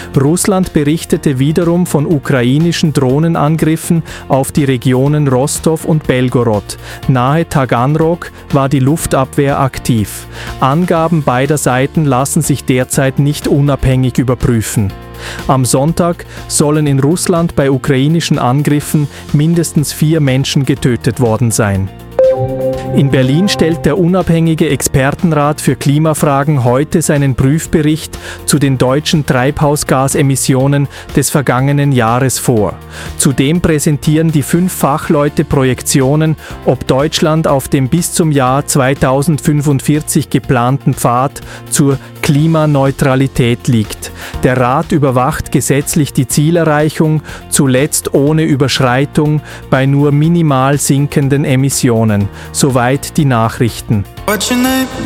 Russland berichtete wiederum von ukrainischen Drohnenangriffen auf die Regionen Rostow und Belgorod. Nahe Taganrog war die Luftabwehr aktiv. Angaben beider Seiten lassen sich derzeit nicht unabhängig überprüfen. Am Sonntag sollen in Russland bei ukrainischen Angriffen mindestens 4 Menschen getötet worden sein. In Berlin stellt der unabhängige Expertenrat für Klimafragen heute seinen Prüfbericht zu den deutschen Treibhausgasemissionen des vergangenen Jahres vor. Zudem präsentieren die 5 Fachleute Projektionen, ob Deutschland auf dem bis zum Jahr 2045 geplanten Pfad zur Klimaneutralität liegt. Der Rat überwacht gesetzlich die Zielerreichung, zuletzt ohne Überschreitung bei nur minimal sinkenden Emissionen. Soweit die Nachrichten.